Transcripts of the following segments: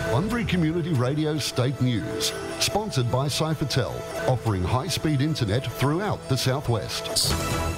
Bunbury Community Radio State News, sponsored by Cyfertel, offering high-speed internet throughout the southwest.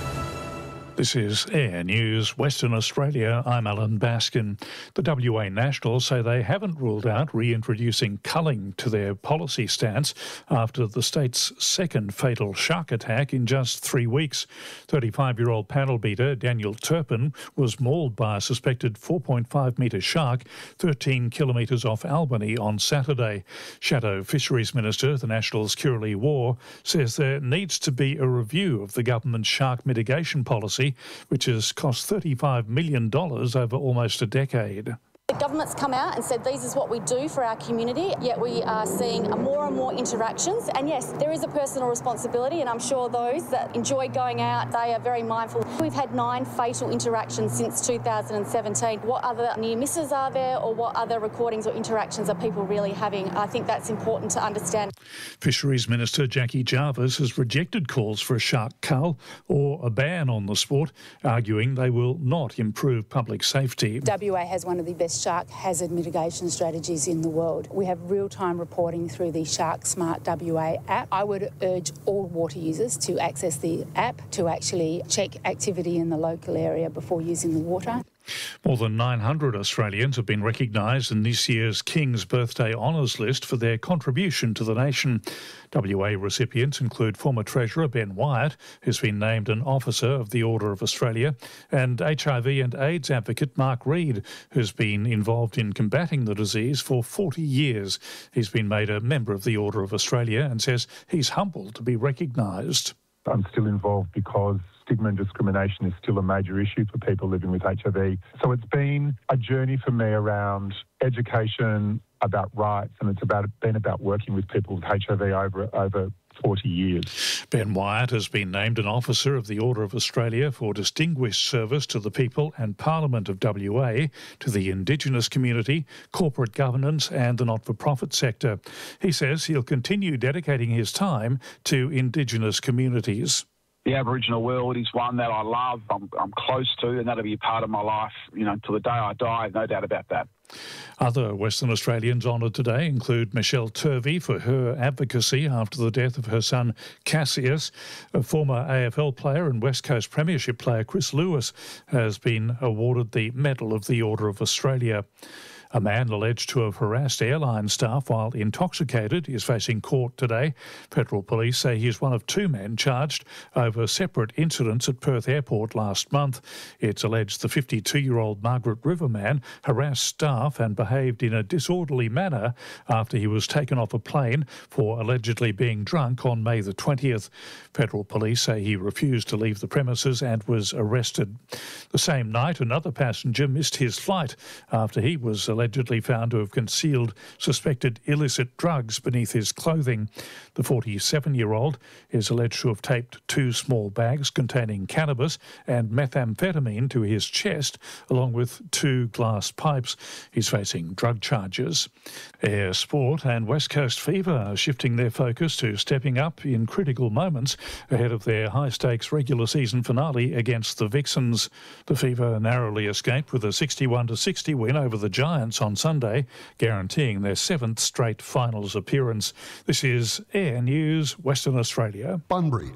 This is Air News Western Australia. I'm Alan Baskin. The WA Nationals say they haven't ruled out reintroducing culling to their policy stance after the state's second fatal shark attack in just 3 weeks. 35-year-old panel beater Daniel Turpin was mauled by a suspected 4.5-metre shark 13 kilometres off Albany on Saturday. Shadow Fisheries Minister, the Nationals' Kirralie Waugh, says there needs to be a review of the government's shark mitigation policy, which has cost $35 million over almost a decade. The government's come out and said this is what we do for our community, yet we are seeing more and more interactions. And yes, there is a personal responsibility, and I'm sure those that enjoy going out, they are very mindful. We've had 9 fatal interactions since 2017. What other near misses are there, or what other recordings or interactions are people really having? I think that's important to understand. Fisheries Minister Jackie Jarvis has rejected calls for a shark cull or a ban on the sport, arguing they will not improve public safety. WA has one of the best shark hazard mitigation strategies in the world. We have real-time reporting through the Shark Smart WA app. I would urge all water users to access the app to actually check activity in the local area before using the water. More than 900 Australians have been recognised in this year's King's Birthday Honours List for their contribution to the nation. WA recipients include former Treasurer Ben Wyatt, who's been named an Officer of the Order of Australia, and HIV and AIDS advocate Mark Reid, who's been involved in combating the disease for 40 years. He's been made a member of the Order of Australia and says he's humbled to be recognised. I'm still involved because stigma and discrimination is still a major issue for people living with HIV. So it's been a journey for me around education, about rights, and it's been about working with people with HIV over 40 years. Ben Wyatt has been named an Officer of the Order of Australia for distinguished service to the people and Parliament of WA, to the Indigenous community, corporate governance and the not-for-profit sector. He says he'll continue dedicating his time to Indigenous communities. The Aboriginal world is one that I love, I'm close to, and that'll be a part of my life, till the day I die, no doubt about that. Other Western Australians honoured today include Michelle Turvey for her advocacy after the death of her son Cassius. A former AFL player and West Coast Premiership player Chris Lewis has been awarded the Medal of the Order of Australia. A man alleged to have harassed airline staff while intoxicated is facing court today. Federal police say he is one of 2 men charged over separate incidents at Perth Airport last month. It's alleged the 52-year-old Margaret River man harassed staff and behaved in a disorderly manner after he was taken off a plane for allegedly being drunk on May the 20th. Federal police say he refused to leave the premises and was arrested. The same night, another passenger missed his flight after he was allegedly found to have concealed suspected illicit drugs beneath his clothing. The 47-year-old is alleged to have taped 2 small bags containing cannabis and methamphetamine to his chest, along with 2 glass pipes. He's facing drug charges. Air Sport and West Coast Fever are shifting their focus to stepping up in critical moments ahead of their high-stakes regular season finale against the Vixens. The Fever narrowly escaped with a 61-60 win over the Giants on Sunday, guaranteeing their 7th straight finals appearance. This is Air News Western Australia. Bunbury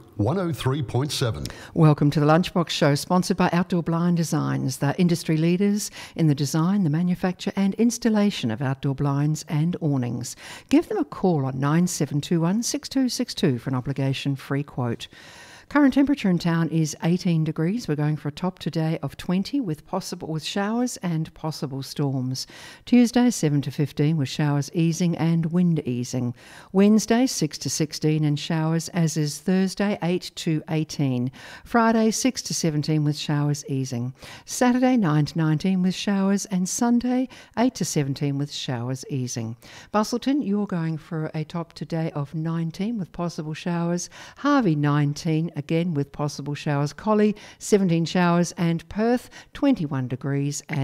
103.7. Welcome to the Lunchbox Show, sponsored by Outdoor Blind Designs. They're industry leaders in the design, the manufacture and installation of outdoor blinds and awnings. Give them a call on 9721 6262 for an obligation-free quote. Current temperature in town is 18 degrees. We're going for a top today of 20 with showers and possible storms. Tuesday 7 to 15 with showers easing and wind easing. Wednesday 6 to 16 and showers, as is Thursday 8 to 18. Friday 6 to 17 with showers easing. Saturday 9 to 19 with showers, and Sunday 8 to 17 with showers easing. Busselton, you're going for a top today of 19 with possible showers. Harvey 19 again with possible showers. Collie 17 showers, and Perth 21 degrees. And